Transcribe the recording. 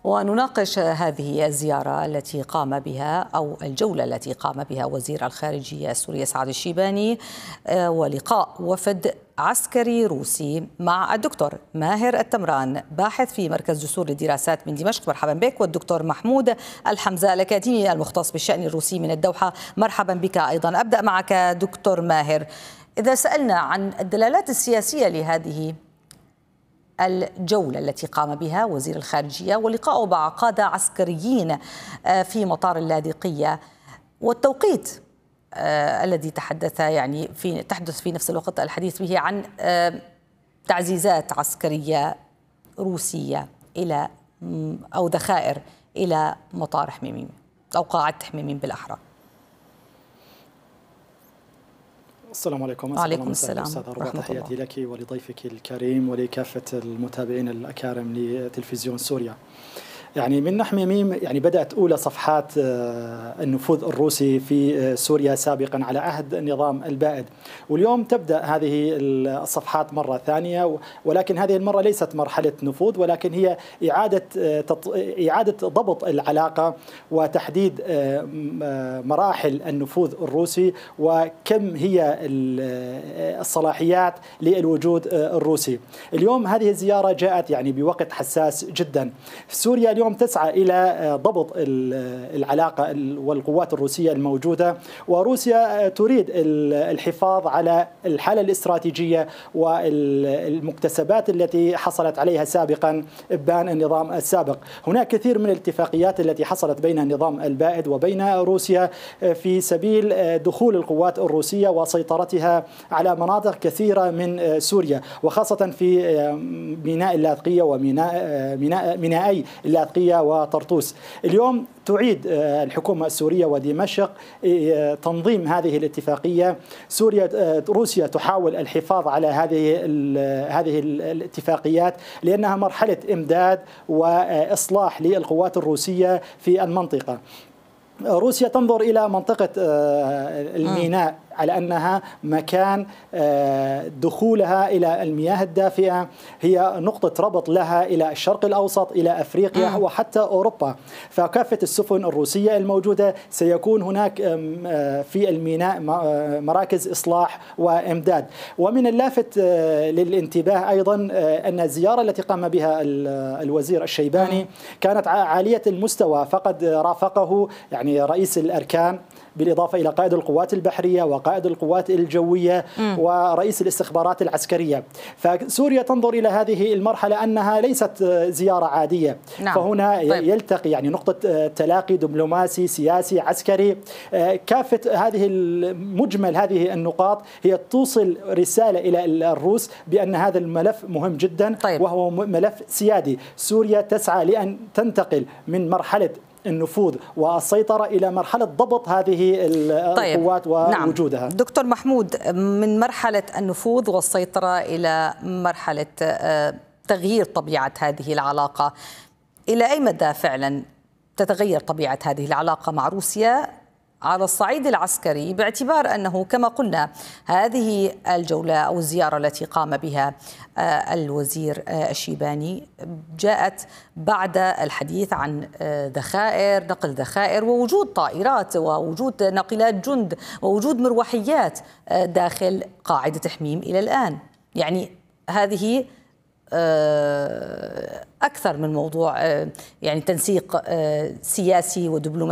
ونناقش هذه الزيارة التي قام بها أو الجولة التي قام بها وزير الخارجية السوري سعد الشيباني ولقاء وفد عسكري روسي مع الدكتور ماهر التمران باحث في مركز جسور للدراسات من دمشق. مرحبا بك. والدكتور محمود الحمزة الأكاديمي المختص بالشأن الروسي من الدوحة. مرحبا بك أيضا. أبدأ معك دكتور ماهر. إذا سألنا عن الدلالات السياسية لهذه الجولة التي قام بها وزير الخارجية ولقائه مع قادة عسكريين في مطار اللاذقية والتوقيت الذي تحدث في نفس الوقت الحديث به عن تعزيزات عسكرية روسية إلى أو ذخائر إلى مطار حميميم أو قاعة حميميم بالأحرى. السلام عليكم. وعليكم السلام. تحياتي لك ولضيفك الكريم ولكافة المتابعين الأكارم لتلفزيون سوريا. من حميميم بدأت أولى صفحات النفوذ الروسي في سوريا سابقا على عهد النظام البائد، واليوم تبدأ هذه الصفحات مرة ثانية، ولكن هذه المرة ليست مرحلة نفوذ ولكن هي إعادة ضبط العلاقة وتحديد مراحل النفوذ الروسي وكم هي الصلاحيات للوجود الروسي. اليوم هذه الزيارة جاءت بوقت حساس جدا. سوريا اليوم تسعى إلى ضبط العلاقة والقوات الروسية الموجودة، وروسيا تريد الحفاظ على الحالة الاستراتيجية والمكتسبات التي حصلت عليها سابقا إبان النظام السابق. هناك كثير من الاتفاقيات التي حصلت بين النظام البائد وبين روسيا في سبيل دخول القوات الروسية وسيطرتها على مناطق كثيرة من سوريا، وخاصة في ميناء اللاذقية ومينائي اللاذقية وطرطوس. اليوم تعيد الحكومة السورية ودمشق تنظيم هذه الاتفاقية. روسيا تحاول الحفاظ على هذه الاتفاقيات لأنها مرحلة إمداد وإصلاح للقوات الروسية في المنطقة. روسيا تنظر إلى منطقة الميناء على أنها مكان دخولها إلى المياه الدافئة، هي نقطة ربط لها إلى الشرق الأوسط، إلى أفريقيا وحتى أوروبا. فكافة السفن الروسية الموجودة سيكون هناك في الميناء مراكز إصلاح وإمداد. ومن اللافت للانتباه أيضا أن الزيارة التي قام بها الوزير الشيباني كانت عالية المستوى، فقد رافقه رئيس الأركان بالإضافة إلى قائد القوات البحرية وقائد القوات الجوية ورئيس الاستخبارات العسكرية. فسوريا تنظر إلى هذه المرحلة أنها ليست زيارة عادية. نعم. فهنا يلتقي نقطة تلاقي دبلوماسي سياسي عسكري. كافة مجمل هذه النقاط هي توصل رسالة إلى الروس بأن هذا الملف مهم جدا. وهو ملف سيادي. سوريا تسعى لأن تنتقل من مرحلة النفوذ والسيطرة إلى مرحلة ضبط هذه القوات ووجودها. نعم. دكتور محمود، من مرحلة النفوذ والسيطرة إلى مرحلة تغيير طبيعة هذه العلاقة، إلى أي مدى فعلا تتغير طبيعة هذه العلاقة مع روسيا على الصعيد العسكري، باعتبار أنه كما قلنا هذه الجولة أو الزيارة التي قام بها الوزير الشيباني جاءت بعد الحديث عن نقل ذخائر ووجود طائرات ووجود ناقلات جند ووجود مروحيات داخل قاعدة حميم إلى الآن. هذه أكثر من موضوع تنسيق سياسي ودبلوماسي